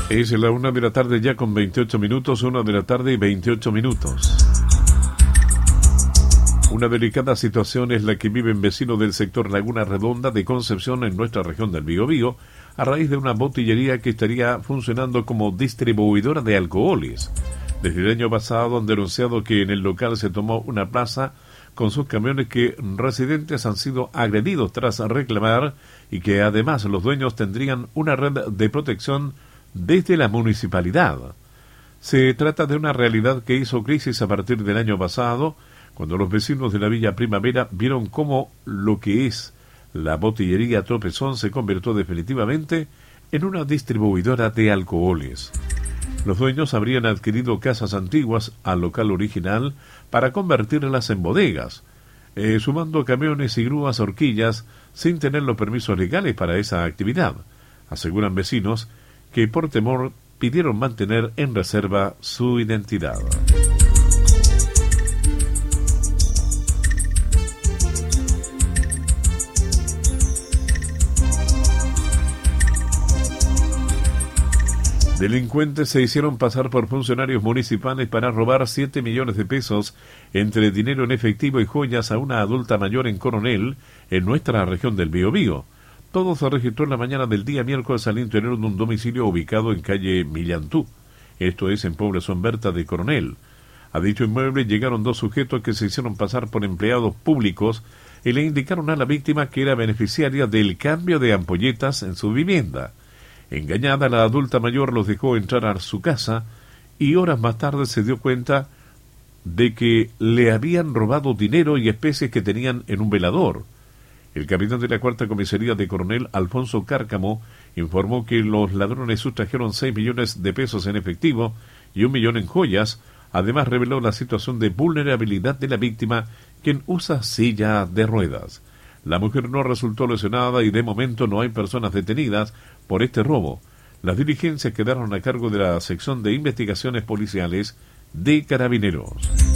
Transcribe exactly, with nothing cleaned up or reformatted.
Es la una de la tarde ya con veintiocho minutos, una de la tarde y veintiocho minutos. Una delicada situación es la que viven vecinos del sector Laguna Redonda de Concepción en nuestra región del Biobío, a raíz de una botillería que estaría funcionando como distribuidora de alcoholes. Desde el año pasado han denunciado que en el local se tomó una plaza con sus camiones, que residentes han sido agredidos tras reclamar, y que además los dueños tendrían una red de protección desde la municipalidad. Se trata de una realidad que hizo crisis a partir del año pasado, cuando los vecinos de la Villa Primavera vieron cómo lo que es la botillería Tropezón se convirtió definitivamente en una distribuidora de alcoholes. Los dueños habrían adquirido casas antiguas al local original para convertirlas en bodegas, eh, sumando camiones y grúas horquillas sin tener los permisos legales para esa actividad. Aseguran vecinos que por temor pidieron mantener en reserva su identidad. Delincuentes se hicieron pasar por funcionarios municipales para robar siete millones de pesos entre dinero en efectivo y joyas a una adulta mayor en Coronel, en nuestra región del Biobío. Todo se registró en la mañana del día miércoles al interior de un domicilio ubicado en calle Millantú, esto es en Población Berta de Coronel. A dicho inmueble llegaron dos sujetos que se hicieron pasar por empleados públicos y le indicaron a la víctima que era beneficiaria del cambio de ampolletas en su vivienda. Engañada, la adulta mayor los dejó entrar a su casa y horas más tarde se dio cuenta de que le habían robado dinero y especies que tenían en un velador. El capitán de la cuarta comisaría de Coronel, Alfonso Cárcamo, informó que los ladrones sustrajeron seis millones de pesos en efectivo y un millón en joyas. Además reveló la situación de vulnerabilidad de la víctima, quien usa silla de ruedas. La mujer no resultó lesionada y de momento no hay personas detenidas por este robo. Las diligencias quedaron a cargo de la sección de investigaciones policiales de Carabineros.